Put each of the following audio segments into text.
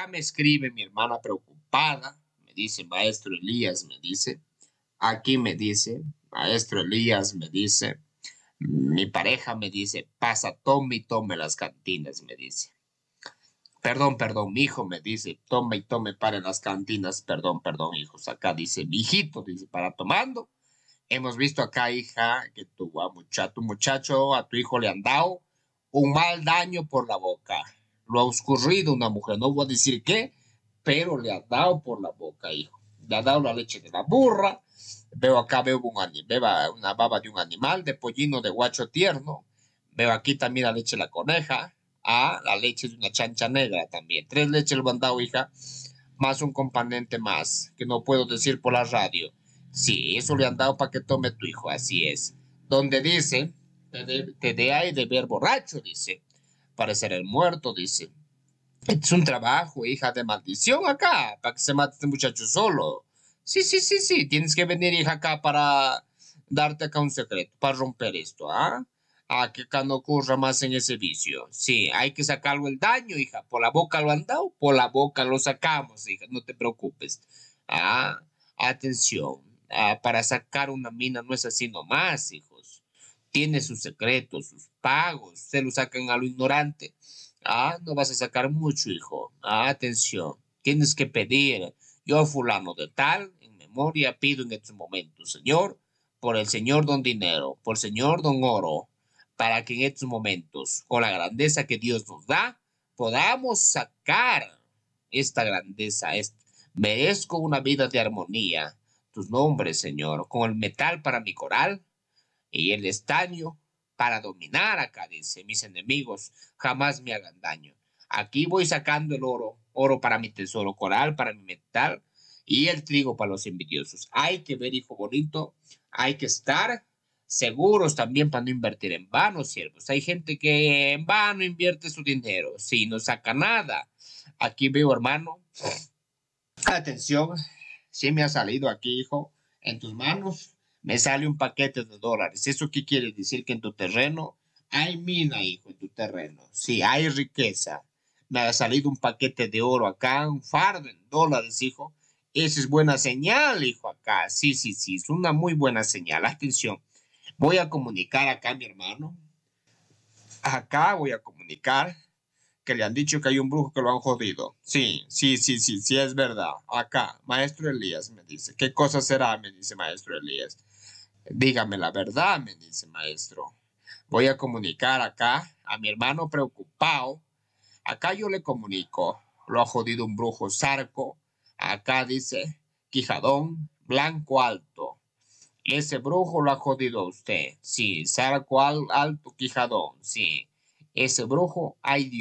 Acá me escribe mi hermana preocupada, me dice, maestro Elías, me dice, aquí me dice, maestro Elías, me dice, mi pareja me dice, pasa, tome y tome las cantinas, me dice. Perdón, mi hijo me dice, tome y tome para las cantinas, perdón, hijos. Acá dice, mi hijito, dice, para tomando. Hemos visto acá, hija, que tu muchacho, a tu hijo le han dado un mal daño por la boca. Lo ha oscurrido una mujer, no voy a decir qué, pero le ha dado por la boca, hijo. Le ha dado la leche de la burra. Veo una baba de un animal, de pollino, de guacho tierno. Veo aquí también la leche de la coneja. Ah, la leche de una chancha negra también. 3 leches le han dado, hija, más un componente más, que no puedo decir por la radio. Sí, eso le han dado para que tome tu hijo, así es. Donde dice, te de ahí de ver borracho, dice. Parecer el muerto, dice. Es un trabajo, hija, de maldición acá, para que se mate este muchacho solo. Sí, tienes que venir, hija, acá para darte acá un secreto, para romper esto, ¿ah? Que acá no ocurra más en ese vicio. Sí, hay que sacarlo el daño, hija. Por la boca lo han dado, por la boca lo sacamos, hija, no te preocupes. Ah, atención, para sacar una mina no es así nomás, hijos. Tiene sus secretos, sus pagos, se lo sacan a lo ignorante. No vas a sacar mucho, hijo. Atención. Tienes que pedir. Yo, fulano de tal, en memoria pido en estos momentos, Señor, por el Señor don dinero, por el Señor don oro, para que en estos momentos, con la grandeza que Dios nos da, podamos sacar esta grandeza. Merezco una vida de armonía. Tus nombres, Señor, con el metal para mi coral y el estaño para dominar acá, dice, mis enemigos jamás me hagan daño. Aquí voy sacando el oro, oro para mi tesoro, coral para mi metal y el trigo para los envidiosos. Hay que ver, hijo bonito, hay que estar seguros también para no invertir en vano, siervos. Hay gente que en vano invierte su dinero, si no saca nada. Aquí veo, hermano, atención, si me ha salido aquí, hijo, en tus manos me sale un paquete de dólares. ¿Eso qué quiere decir? Que en tu terreno hay mina, hijo, en tu terreno. Sí, hay riqueza. Me ha salido un paquete de oro acá, un fardo en dólares, hijo. Esa es buena señal, hijo, acá. Sí, es una muy buena señal. Atención, voy a comunicar acá a mi hermano. Acá voy a comunicar que le han dicho que hay un brujo que lo han jodido. Sí, es verdad. Acá, maestro Elías me dice, ¿qué cosa será? Me dice maestro Elías. Dígame la verdad, me dice maestro. Voy a comunicar acá a mi hermano preocupado. Acá yo le comunico, lo ha jodido un brujo zarco. Acá dice Quijadón, Blanco Alto. Ese brujo lo ha jodido a usted. Sí, Zarco Alto Quijadón. Sí, ese brujo,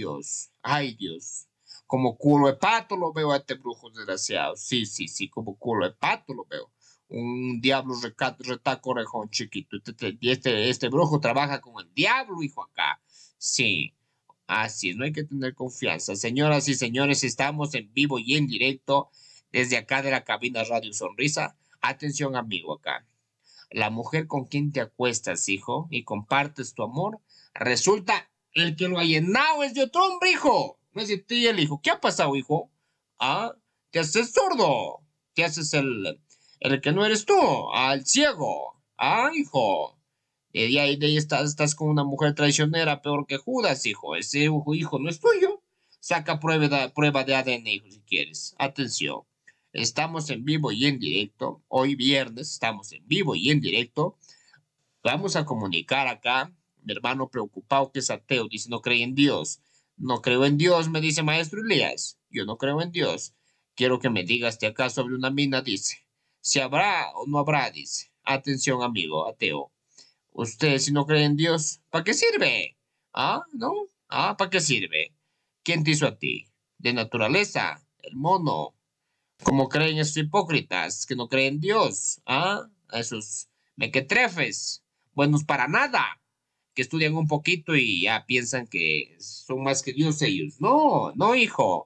ay Dios. Como culo de pato lo veo a este brujo desgraciado. Sí, como culo de pato lo veo. Un diablo retaco orejón chiquito. Este brujo trabaja con el diablo, hijo, acá. Sí, así es, no hay que tener confianza. Señoras y señores, estamos en vivo y en directo desde acá de la cabina Radio Sonrisa. Atención, amigo, acá. La mujer con quien te acuestas, hijo, y compartes tu amor, resulta el que lo ha llenado es de otro hombre, hijo. No es de ti el hijo. ¿Qué ha pasado, hijo? Ah, te haces sordo. Te haces el que no eres tú. El ciego. Hijo. De ahí estás con una mujer traicionera peor que Judas, hijo. Ese hijo no es tuyo. Saca prueba de ADN, hijo, si quieres. Atención. Estamos en vivo y en directo. Hoy viernes estamos en vivo y en directo. Vamos a comunicar acá. Mi hermano preocupado que es ateo, dice no cree en Dios. No creo en Dios, me dice maestro Elías. Yo no creo en Dios. Quiero que me digas de acá sobre una mina, dice. Si habrá o no habrá, dice. Atención, amigo ateo. Usted si no cree en Dios, ¿para qué sirve? ¿No? ¿Para qué sirve? ¿Quién te hizo a ti? De naturaleza, el mono. Como creen esos hipócritas que no creen en Dios, esos mequetrefes, buenos para nada, que estudian un poquito y ya piensan que son más que Dios ellos. No, no, hijo.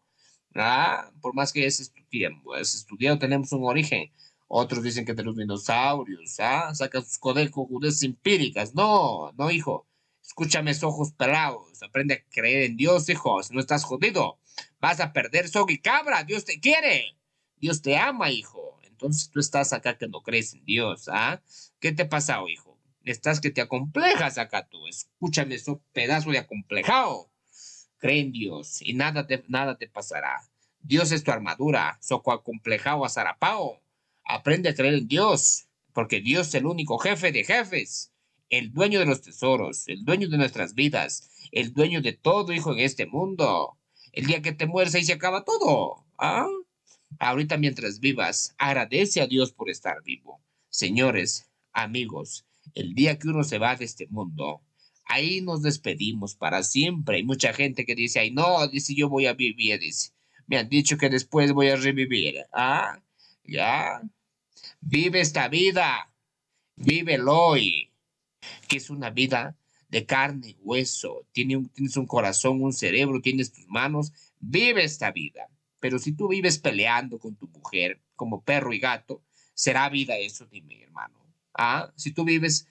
Por más que hayas estudiado, tenemos un origen. Otros dicen que de los dinosaurios, sacan sus judeces empíricas. No, no, hijo. Escúchame, esos ojos pelados. Aprende a creer en Dios, hijo. Si no estás jodido, vas a perder soga y cabra. Dios te quiere. Dios te ama, hijo. Entonces tú estás acá que no crees en Dios, ¿ah? ¿Qué te pasa, hijo? Estás que te acomplejas acá tú. Escúchame, eso pedazo de acomplejado. Cree en Dios y nada te pasará. Dios es tu armadura. Soco acomplejado, azarapao. Aprende a creer en Dios, porque Dios es el único jefe de jefes, el dueño de los tesoros, el dueño de nuestras vidas, el dueño de todo, hijo, en este mundo. El día que te mueres, ahí se acaba todo. ¿Ah? Ahorita mientras vivas, agradece a Dios por estar vivo. Señores, amigos, el día que uno se va de este mundo, ahí nos despedimos para siempre. Hay mucha gente que dice, ay, no, dice, yo voy a vivir, dice. Me han dicho que después voy a revivir. Ah, ya. Vive esta vida, vívelo hoy, que es una vida de carne y hueso. Tienes un corazón, un cerebro, tienes tus manos. Vive esta vida. Pero si tú vives peleando con tu mujer como perro y gato, ¿será vida eso? Dime, hermano. ¿Ah? Si tú vives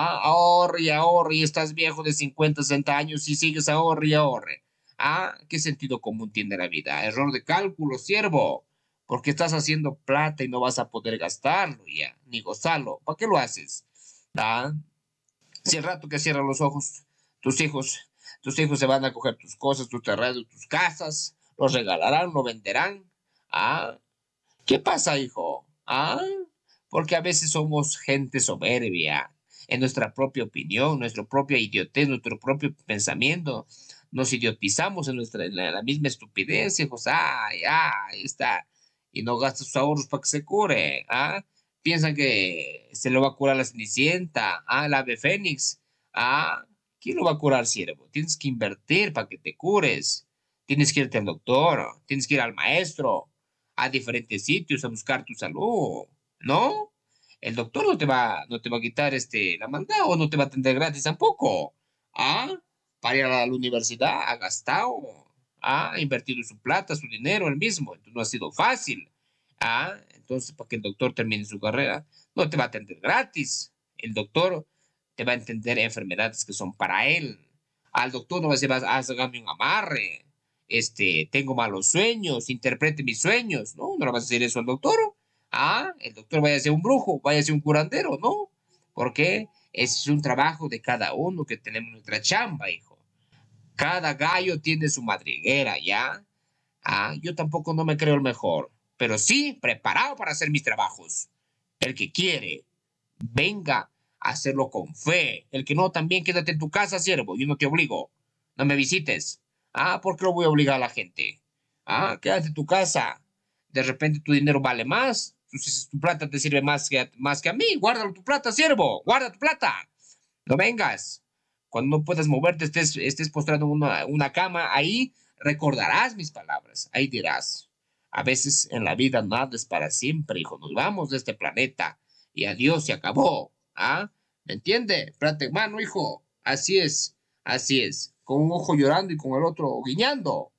ahorre y estás viejo de 50, 60 años y sigues ahorre y ahorre. ¿Ah? ¿Qué sentido común tiene la vida? Error de cálculo, siervo. Porque estás haciendo plata y no vas a poder gastarlo ya, ni gozarlo. ¿Para qué lo haces? ¿Ah? Si el rato que cierran los ojos, tus hijos, tus hijos se van a coger tus cosas, tus terrenos, tus casas, los regalarán, lo venderán. ¿Ah? ¿Qué pasa, hijo? ¿Ah? Porque a veces somos gente soberbia en nuestra propia opinión, nuestra propia idiotez, nuestro propio pensamiento. Nos idiotizamos en la misma estupidez, hijos. Ay, ahí está. Y no gasta sus ahorros para que se cure. ¿Ah? Piensan que se lo va a curar la Cenicienta, la ave Fénix. ¿Ah? ¿Quién lo va a curar, siervo? Tienes que invertir para que te cures. Tienes que irte al doctor, tienes que ir al maestro a diferentes sitios a buscar tu salud, ¿no? El doctor no te va a quitar la maldad o no te va a atender gratis tampoco. ¿Ah? Para ir a la universidad ha gastado, ha invertido su plata, su dinero él mismo. Entonces no ha sido fácil. Entonces, para que el doctor termine su carrera, no te va a atender gratis. El doctor te va a entender enfermedades que son para él. Al doctor no va a decir, hágame un amarre, tengo malos sueños, interprete mis sueños, ¿no? No le vas a decir eso al doctor. El doctor vaya a ser un brujo, vaya a ser un curandero, ¿no? Porque ese es un trabajo de cada uno que tenemos nuestra chamba, hijo. Cada gallo tiene su madriguera, ¿ya? Yo tampoco no me creo el mejor, pero sí preparado para hacer mis trabajos. El que quiere, venga a hacerlo con fe. El que no, también quédate en tu casa, siervo. Yo no te obligo. No me visites. ¿Por qué lo voy a obligar a la gente? Quédate en tu casa. De repente tu dinero vale más. Si tu plata te sirve más que a mí, guárdalo tu plata, siervo. Guarda tu plata. No vengas. Cuando no puedas moverte, estés postrado en una cama, ahí recordarás mis palabras. Ahí dirás, a veces en la vida nada es para siempre, hijo. Nos vamos de este planeta y adiós, se acabó. ¿Me entiende? Frate mano, hijo. Así es, así es. Con un ojo llorando y con el otro guiñando.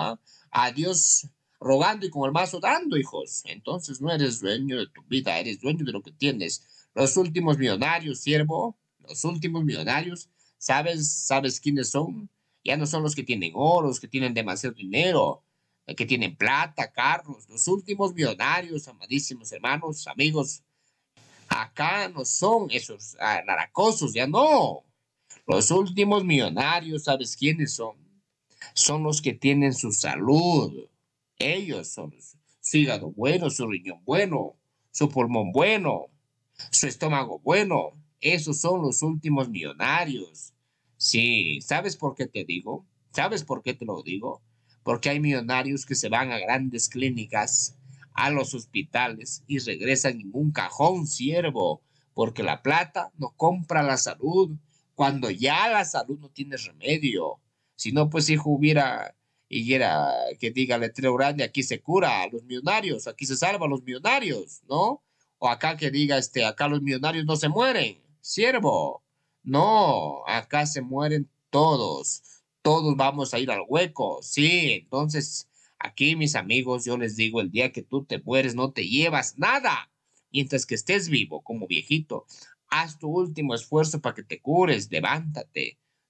Adiós rogando y con el mazo dando, hijos. Entonces no eres dueño de tu vida, eres dueño de lo que tienes. Los últimos millonarios, siervo, los últimos millonarios, ¿sabes quiénes son? Ya no son los que tienen oro, los que tienen demasiado dinero, que tienen plata, carros. Los últimos millonarios, amadísimos hermanos, amigos, acá no son esos naracosos, ya no. Los últimos millonarios, ¿sabes quiénes son? Son los que tienen su salud. Ellos son su hígado bueno, su riñón bueno, su pulmón bueno, su estómago bueno. Esos son los últimos millonarios. Sí, ¿sabes por qué te digo? ¿Sabes por qué te lo digo? Porque hay millonarios que se van a grandes clínicas, a los hospitales y regresan en un cajón, siervo, porque la plata no compra la salud cuando ya la salud no tiene remedio. Si no, pues hijo y era que diga letrero grande, aquí se cura a los millonarios, aquí se salva a los millonarios, ¿no? O acá que diga, acá los millonarios no se mueren, siervo. No, acá se mueren todos. Todos vamos a ir al hueco, sí. Entonces, aquí, mis amigos, yo les digo, el día que tú te mueres, no te llevas nada. Mientras que estés vivo, como viejito, haz tu último esfuerzo para que te cures, levántate.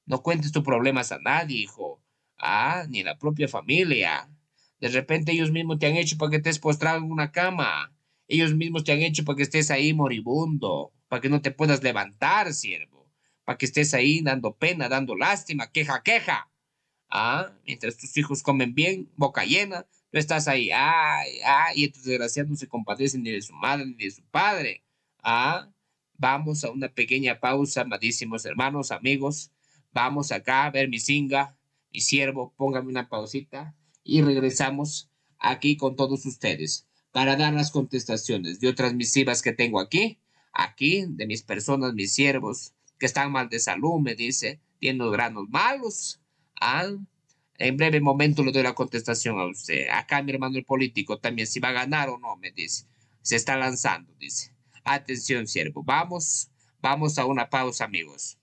No cuentes tus problemas a nadie, hijo. Ni a la propia familia. De repente ellos mismos te han hecho para que estés postrado en una cama. Ellos mismos te han hecho para que estés ahí moribundo, para que no te puedas levantar, siervo, para que estés ahí dando pena, dando lástima, queja, queja. Mientras tus hijos comen bien, boca llena, tú estás ahí, y estos desgraciados no se compadecen ni de su madre ni de su padre. Vamos a una pequeña pausa, amadísimos hermanos, amigos. Vamos acá a ver mi singa, mi siervo, póngame una pausita y regresamos aquí con todos ustedes para dar las contestaciones de otras misivas que tengo aquí, de mis personas, mis siervos, que están mal de salud, me dice, tienen granos malos. Ah, en breve momento le doy la contestación a usted. Acá mi hermano el político también, si va a ganar o no, me dice. Se está lanzando, dice. Atención, siervo. Vamos a una pausa, amigos.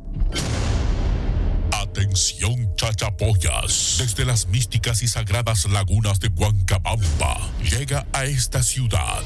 Atención, chachapoyas. Desde las místicas y sagradas lagunas de Huancabamba, llega a esta ciudad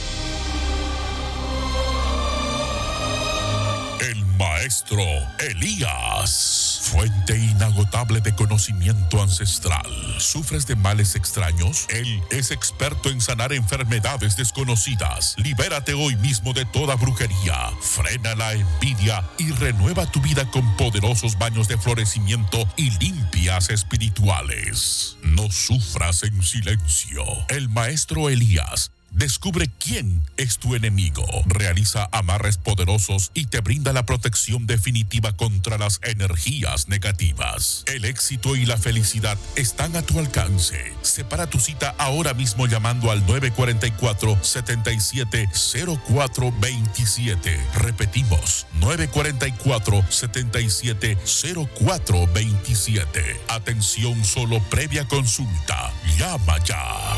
el maestro Elías, fuente inagotable de conocimiento ancestral. ¿Sufres de males extraños? Él es experto en sanar enfermedades desconocidas. Libérate hoy mismo de toda brujería. Frena la envidia y renueva tu vida con poderosos baños de florecimiento y limpias espirituales. No sufras en silencio. El maestro Elías descubre quién es tu enemigo, realiza amarres poderosos y te brinda la protección definitiva contra las energías negativas. El éxito y la felicidad están a tu alcance. Separa tu cita ahora mismo llamando al 944-770427. Repetimos, 944-770427. Atención solo previa consulta. Llama ya.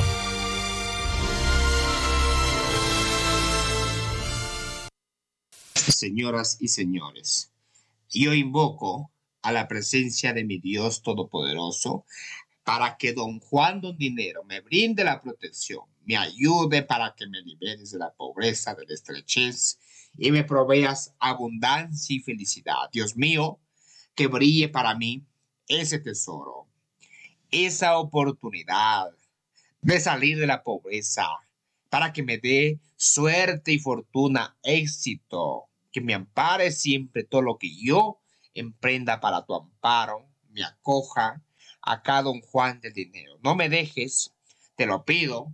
Señoras y señores, yo invoco a la presencia de mi Dios Todopoderoso para que don Juan Don Dinero me brinde la protección, me ayude para que me liberes de la pobreza, de la estrechez y me proveas abundancia y felicidad. Dios mío, que brille para mí ese tesoro, esa oportunidad de salir de la pobreza, para que me dé suerte y fortuna, éxito, que me ampare siempre todo lo que yo emprenda para tu amparo, me acoja acá don Juan del Dinero. No me dejes, te lo pido,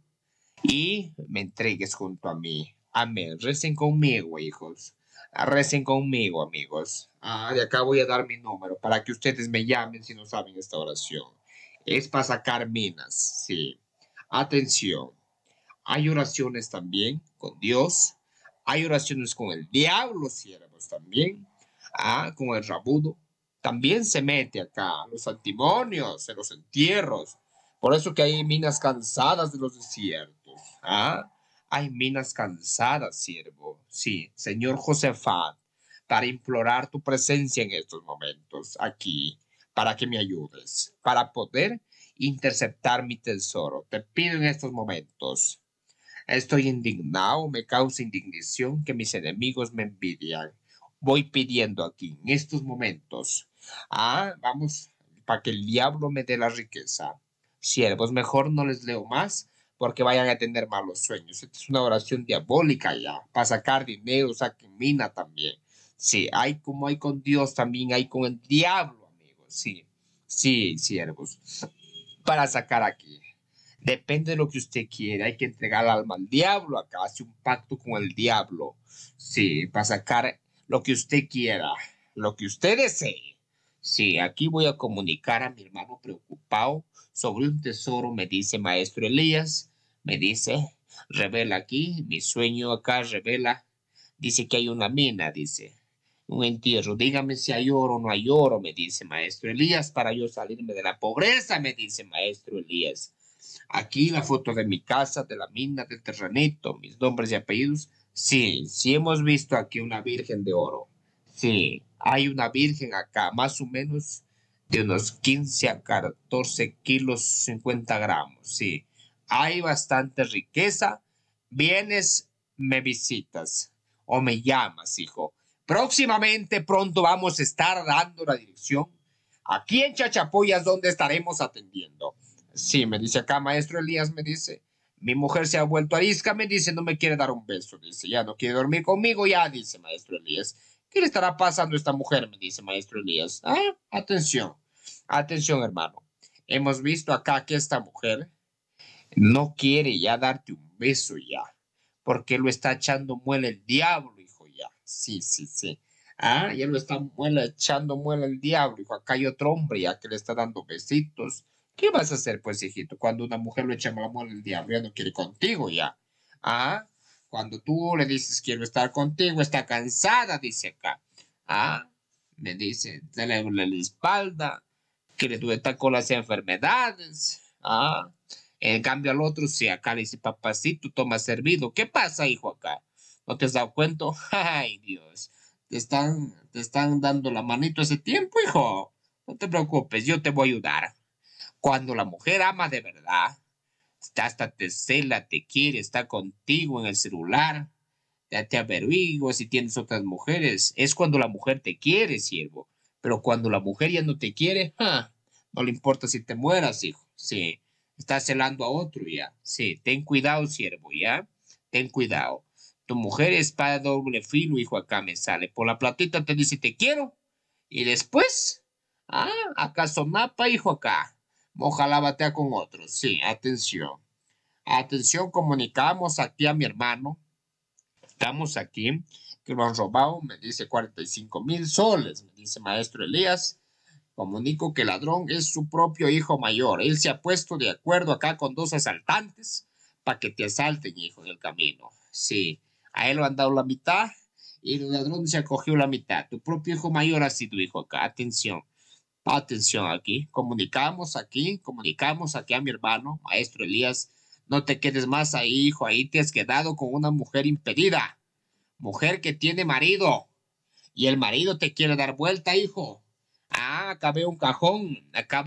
y me entregues junto a mí. Amén. Recen conmigo, hijos. Recen conmigo, amigos. De acá voy a dar mi número para que ustedes me llamen si no saben esta oración. Es para sacar minas, sí. Atención. Hay oraciones también con Dios. Hay oraciones con el diablo, siervos, también. Con el rabudo. También se mete acá los antimonios, en los entierros. Por eso que hay minas cansadas de los desiertos. Hay minas cansadas, siervo. Sí, Señor Josafat, para implorar tu presencia en estos momentos aquí, para que me ayudes, para poder interceptar mi tesoro. Te pido en estos momentos. Estoy indignado, me causa indignación que mis enemigos me envidian. Voy pidiendo aquí, en estos momentos. Vamos, para que el diablo me dé la riqueza. Siervos, mejor no les leo más porque vayan a tener malos sueños. Esta es una oración diabólica ya, para sacar dinero, saquen mina también. Sí, hay como hay con Dios, también hay con el diablo, amigos. Sí, sí, siervos, para sacar aquí. Depende de lo que usted quiera. Hay que entregar el alma al diablo. Acá hace un pacto con el diablo. Sí, para sacar lo que usted quiera, lo que usted desee. Sí, aquí voy a comunicar a mi hermano preocupado sobre un tesoro, me dice Maestro Elías. Me dice, revela aquí, mi sueño acá revela. Dice que hay una mina, dice. Un entierro. Dígame si hay oro o no hay oro, me dice Maestro Elías, para yo salirme de la pobreza, me dice Maestro Elías. Aquí la foto de mi casa, de la mina, del terrenito, mis nombres y apellidos. Sí, sí hemos visto aquí una virgen de oro. Sí, hay una virgen acá, más o menos de unos 15 a 14 kilos, 50 gramos. Sí, hay bastante riqueza. Vienes, me visitas o me llamas, hijo, Próximamente, pronto vamos a estar dando la dirección. Aquí en Chachapoyas, donde estaremos atendiendo. Sí, me dice acá, maestro Elías, me dice. Mi mujer se ha vuelto arisca, me dice, no me quiere dar un beso, dice, ya no quiere dormir conmigo, ya, dice maestro Elías. ¿Qué le estará pasando a esta mujer? Me dice maestro Elías. Ah, atención, atención, hermano. Hemos visto acá que esta mujer no quiere ya darte un beso ya, porque lo está echando muela el diablo, hijo, ya. Sí, sí, sí. Ah, ya lo está echando muela el diablo, hijo. Acá hay otro hombre ya que le está dando besitos. ¿Qué vas a hacer, pues, hijito? Cuando una mujer lo echa la muela el diablo, ya no quiere contigo ya. Ah, cuando tú le dices quiero estar contigo, está cansada, dice acá. Ah, me dice, se le duele la espalda, que le duele con las enfermedades. Ah, en cambio al otro, si acá le dice, papacito, toma servido. ¿Qué pasa, hijo, acá? ¿No te has dado cuenta? Ay, Dios. Te están dando la manito ese tiempo, hijo. No te preocupes, yo te voy a ayudar. Cuando la mujer ama de verdad, hasta te cela, te quiere, está contigo en el celular, ya te averiguo si tienes otras mujeres. Es cuando la mujer te quiere, siervo. Pero cuando la mujer ya no te quiere, no le importa si te mueras, hijo. Sí, estás celando a otro ya. Sí, ten cuidado, siervo, ya. Ten cuidado. Tu mujer es para doble filo, hijo, acá me sale. Por la platita te dice te quiero. Y después, acá sonapa, hijo, acá. Ojalá batea con otros. Sí, atención. Atención, comunicamos aquí a mi hermano. Estamos aquí, que lo han robado, me dice 45,000 soles, me dice maestro Elías. Comunico que el ladrón es su propio hijo mayor. Él se ha puesto de acuerdo acá con dos asaltantes para que te asalten, hijo, en el camino. Sí, a él lo han dado la mitad y el ladrón se acogió la mitad. Tu propio hijo mayor ha sido hijo acá. Atención, atención aquí. Comunicamos aquí a mi hermano, maestro Elías. No te quedes más ahí, hijo. Ahí te has quedado con una mujer impedida. Mujer que tiene marido y el marido te quiere dar vuelta, hijo. Acá veo un cajón,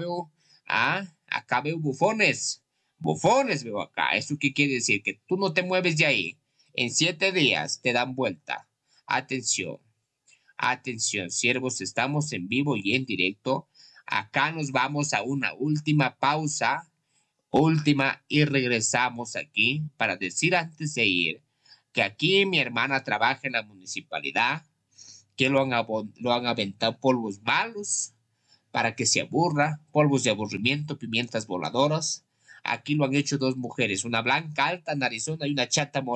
acá veo bufones. Bufones veo acá. ¿Eso qué quiere decir? Que tú no te mueves de ahí. En 7 días te dan vuelta. Atención, atención, siervos, estamos en vivo y en directo. Acá nos vamos a una última pausa, última, y regresamos aquí para decir antes de ir que aquí mi hermana trabaja en la municipalidad, que lo han aventado polvos malos para que se aburra, polvos de aburrimiento, pimientas voladoras. Aquí lo han hecho dos mujeres, una blanca alta, narizona y una chata morena.